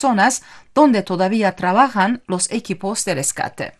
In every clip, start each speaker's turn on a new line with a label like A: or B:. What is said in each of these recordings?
A: zonas donde todavía trabajan los equipos de rescate.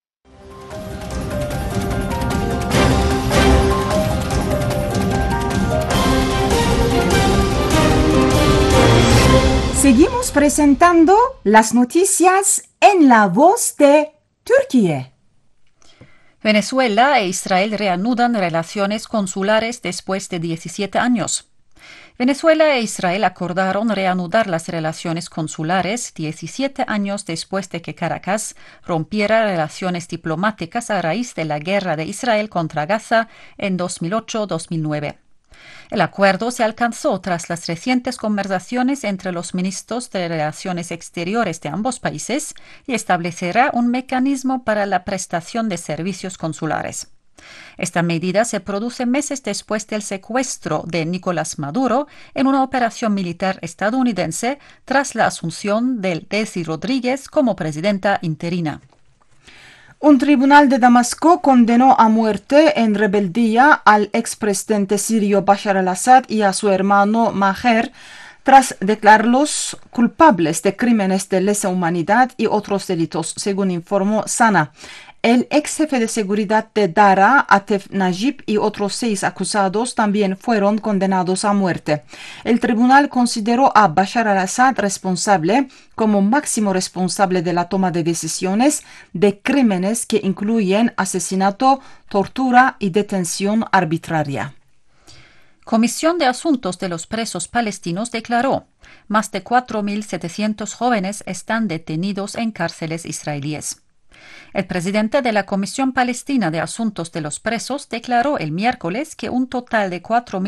A: Seguimos presentando las noticias en la voz de Turquía.
B: Venezuela e Israel reanudan relaciones consulares después de 17 años. Venezuela e Israel acordaron reanudar las relaciones consulares 17 años después de que Caracas rompiera relaciones diplomáticas a raíz de la guerra de Israel contra Gaza en 2008-2009. El acuerdo se alcanzó tras las recientes conversaciones entre los ministros de Relaciones Exteriores de ambos países y establecerá un mecanismo para la prestación de servicios consulares. Esta medida se produce meses después del secuestro de Nicolás Maduro en una operación militar estadounidense tras la asunción de Delcy Rodríguez como presidenta interina.
A: Un tribunal de Damasco condenó a muerte en rebeldía al expresidente sirio Bashar al-Assad y a su hermano Maher tras declararlos culpables de crímenes de lesa humanidad y otros delitos, según informó Sana. El ex jefe de seguridad de Dara, Atef Najib, y otros 6 acusados también fueron condenados a muerte. El tribunal consideró a Bashar al-Assad responsable como máximo responsable de la toma de decisiones de crímenes que incluyen asesinato, tortura y detención arbitraria.
B: Comisión de Asuntos de los Presos Palestinos declaró: más de 4.700 jóvenes están detenidos en cárceles israelíes. El presidente de la Comisión Palestina de Asuntos de los Presos declaró el miércoles que un total de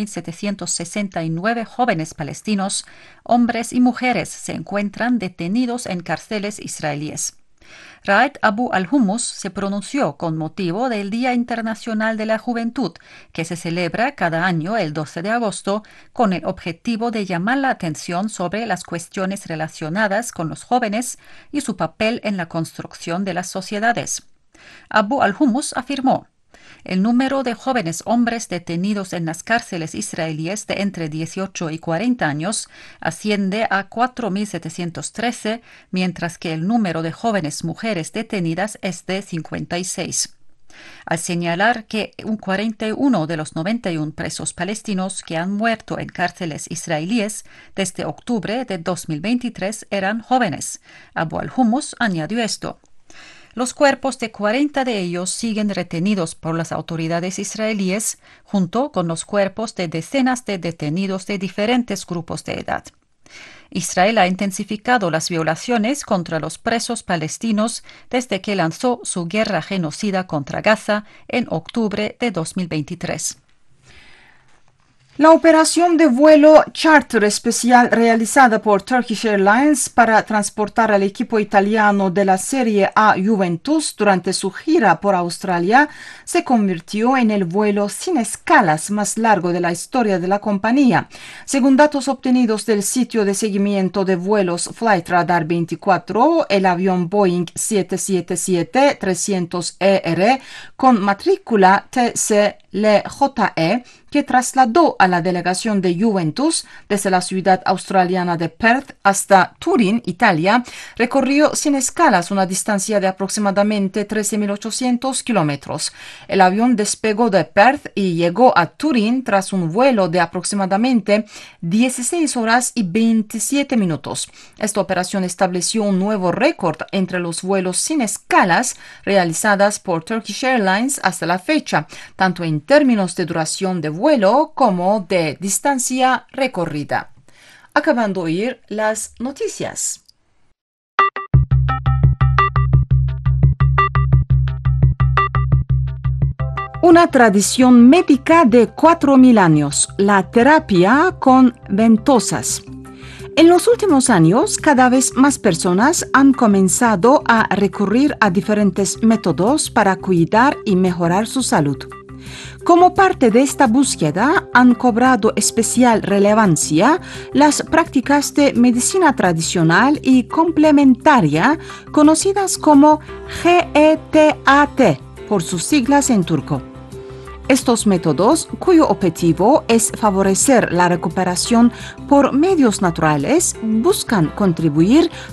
B: 4.769 jóvenes palestinos, hombres y mujeres, se encuentran detenidos en cárceles israelíes. Raed Abu al-Hummus se pronunció con motivo del Día Internacional de la Juventud, que se celebra cada año el 12 de agosto, con el objetivo de llamar la atención sobre las cuestiones relacionadas con los jóvenes y su papel en la construcción de las sociedades. Abu al-Hummus afirmó: el número de jóvenes hombres detenidos en las cárceles israelíes de entre 18 y 40 años asciende a 4.713, mientras que el número de jóvenes mujeres detenidas es de 56. Al señalar que un 41 de los 91 presos palestinos que han muerto en cárceles israelíes desde octubre de 2023 eran jóvenes, Abu al-Hummus añadió esto: los cuerpos de 40 de ellos siguen retenidos por las autoridades israelíes, junto con los cuerpos de decenas de detenidos de diferentes grupos de edad. Israel ha intensificado las violaciones contra los presos palestinos desde que lanzó su guerra genocida contra Gaza en octubre de 2023.
A: La operación de vuelo charter especial realizada por Turkish Airlines para transportar al equipo italiano de la Serie A Juventus durante su gira por Australia se convirtió en el vuelo sin escalas más largo de la historia de la compañía. Según datos obtenidos del sitio de seguimiento de vuelos Flightradar 24, el avión Boeing 777-300ER con matrícula TCLJE, que trasladó a la delegación de Juventus desde la ciudad australiana de Perth hasta Turín, Italia, recorrió sin escalas una distancia de aproximadamente 13.800 kilómetros. El avión despegó de Perth y llegó a Turín tras un vuelo de aproximadamente 16 horas y 27 minutos. Esta operación estableció un nuevo récord entre los vuelos sin escalas realizadas por Turkish Airlines hasta la fecha, tanto en términos de duración de vuelo como de distancia recorrida. Acabando de oír las noticias. Una tradición médica de 4.000 años, la terapia con ventosas. En los últimos años, cada vez más personas han comenzado a recurrir a diferentes métodos para cuidar y mejorar su salud. Como parte de esta búsqueda, han cobrado especial relevancia las prácticas de medicina tradicional y complementaria, conocidas como GETAT, por sus siglas en turco. Estos métodos, cuyo objetivo es favorecer la recuperación por medios naturales, buscan contribuir